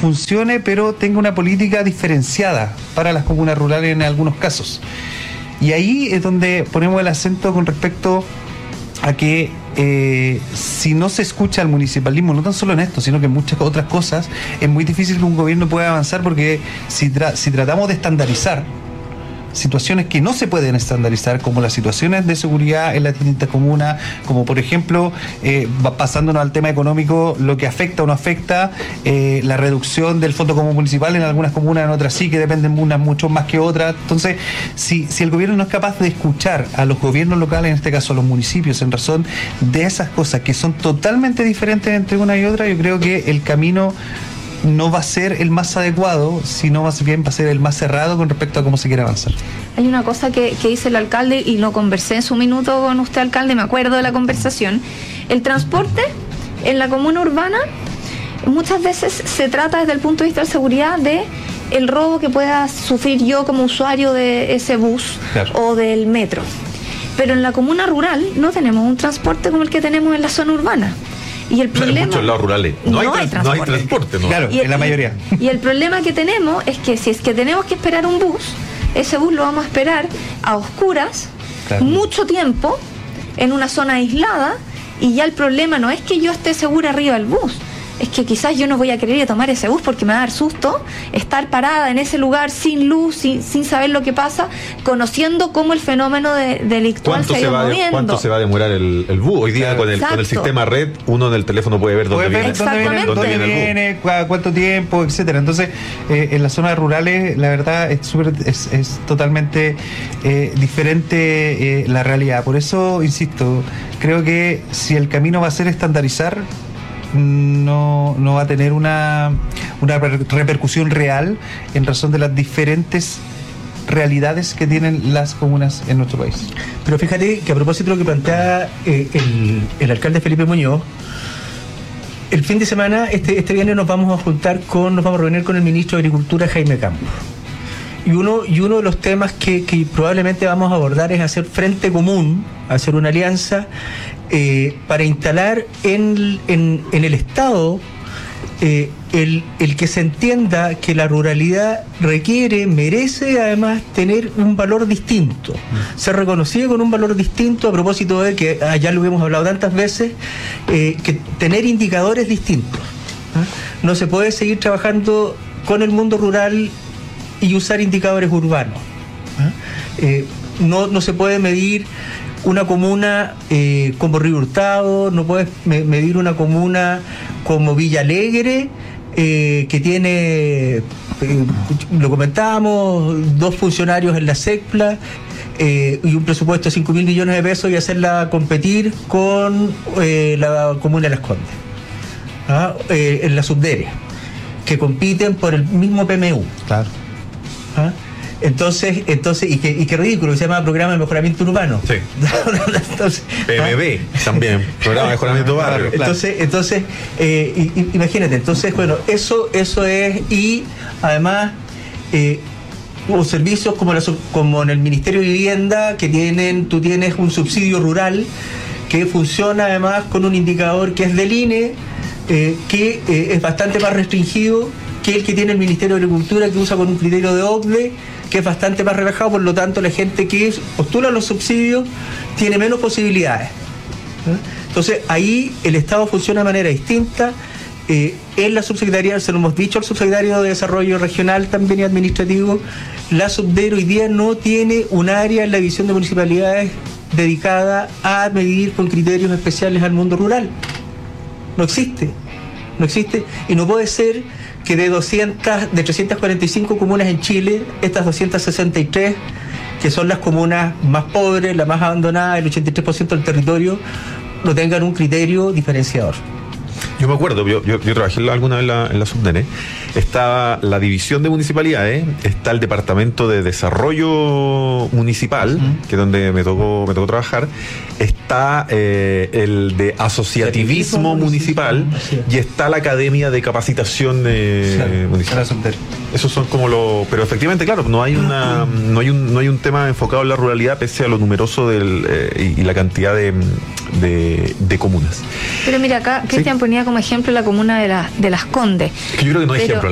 funcione, pero tenga una política diferenciada para las comunas rurales en algunos casos. Y ahí es donde ponemos el acento con respecto a que si no se escucha al municipalismo, no tan solo en esto, sino que en muchas otras cosas, es muy difícil que un gobierno pueda avanzar, porque si tratamos de estandarizar situaciones que no se pueden estandarizar, como las situaciones de seguridad en las distintas comunas, como por ejemplo, pasándonos al tema económico, lo que afecta o no afecta, la reducción del fondo común municipal en algunas comunas, en otras sí, que dependen unas mucho más que otras. Entonces, si el gobierno no es capaz de escuchar a los gobiernos locales, en este caso a los municipios, en razón de esas cosas que son totalmente diferentes entre una y otra, yo creo que el camino no va a ser el más adecuado, sino más bien va a ser el más cerrado con respecto a cómo se quiere avanzar. Hay una cosa que dice el alcalde, y lo conversé en su minuto con usted, alcalde, me acuerdo de la conversación. El transporte en la comuna urbana muchas veces se trata desde el punto de vista de seguridad de el robo que pueda sufrir yo como usuario de ese bus, claro, o del metro. Pero en la comuna rural no tenemos un transporte como el que tenemos en la zona urbana. Y el problema, en muchos lados rurales no hay transporte. ¿No? Claro, en la mayoría. Y el problema que tenemos es que si es que tenemos que esperar un bus, ese bus lo vamos a esperar a oscuras, claro, mucho tiempo, en una zona aislada, y ya el problema no es que yo esté segura arriba del bus, es que quizás yo no voy a querer ir a tomar ese bus porque me va a dar susto estar parada en ese lugar sin luz, sin saber lo que pasa, conociendo cómo el fenómeno delictual se ha ido moviendo. ¿Cuánto se va a demorar el bus? Hoy día, claro, con el sistema red, uno en el teléfono puede ver dónde viene el bus, cuánto tiempo, etcétera. Entonces, en las zonas rurales, la verdad, es totalmente diferente la realidad. Por eso, insisto, creo que si el camino va a ser estandarizar, no va a tener una repercusión real en razón de las diferentes realidades que tienen las comunas en nuestro país. Pero fíjate que a propósito de lo que plantea el alcalde Felipe Muñoz, el fin de semana, este viernes nos vamos a reunir con el ministro de Agricultura, Jaime Campos. Y uno de los temas que probablemente vamos a abordar es hacer frente común, hacer una alianza para instalar en el Estado el que se entienda que la ruralidad merece además tener un valor distinto, ser reconocida con un valor distinto, a propósito de que ya lo hemos hablado tantas veces, que tener indicadores distintos. No se puede seguir trabajando con el mundo rural y usar indicadores urbanos. No se puede medir una comuna como Río Hurtado, no puedes medir una comuna como Villa Alegre, que tiene, lo comentábamos, 2 funcionarios en la SECPLA y un presupuesto de 5.000 millones de pesos, y hacerla competir con la comuna de Las Condes, en la Subdere, que compiten por el mismo PMU. Claro. Entonces, y qué ridículo, que se llama Programa de Mejoramiento Urbano. Sí. Entonces, PMB también, Programa de Mejoramiento Barrio. Entonces, imagínate, entonces, bueno, eso es, y además, los servicios como en el Ministerio de Vivienda, que tú tienes un subsidio rural que funciona además con un indicador que es del INE, que es bastante más restringido que el que tiene el Ministerio de Agricultura, que usa con un criterio de OCDE, que es bastante más relajado. Por lo tanto, la gente que postula los subsidios tiene menos posibilidades. Entonces, ahí el Estado funciona de manera distinta. En la subsecretaría, se lo hemos dicho al subsecretario de Desarrollo Regional también y Administrativo, la Subdere hoy día no tiene un área en la división de municipalidades dedicada a medir con criterios especiales al mundo rural. No existe, y no puede ser que de 345 comunas en Chile, estas 263, que son las comunas más pobres, las más abandonadas, el 83% del territorio, no tengan un criterio diferenciador. Yo me acuerdo, yo trabajé alguna vez en la Subdere. Está la división de municipalidades, está el departamento de desarrollo municipal, que es donde me tocó trabajar, está el de asociativismo municipal, y está la academia de capacitación municipal. Esos son como pero efectivamente, claro, no hay un tema enfocado en la ruralidad, pese a lo numeroso y la cantidad de comunas. Pero mira, acá Cristian ponía como ejemplo la comuna de Las Condes. Es que yo creo que no hay ejemplo.